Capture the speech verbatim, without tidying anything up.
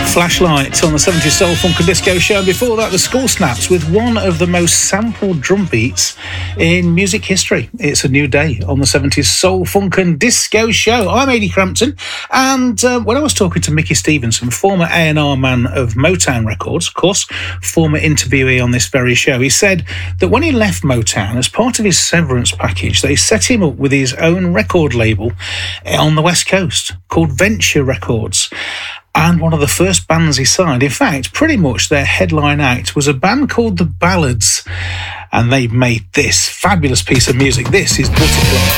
Flashlight on the seventies Soul Funk and Disco Show. And before that, the Skull Snaps with one of the most sampled drum beats in music history. It's a new day on the seventies Soul Funk and Disco Show. I'm Ady Crampton, and uh, when I was talking to Mickey Stevenson, former A and R man of Motown Records, of course, former interviewee on this very show, he said that when he left Motown, as part of his severance package, they set him up with his own record label on the West Coast called Venture Records. And one of the first bands he signed, in fact, pretty much their headline act, was a band called The Ballads. And they made this fabulous piece of music. This is Butterfly.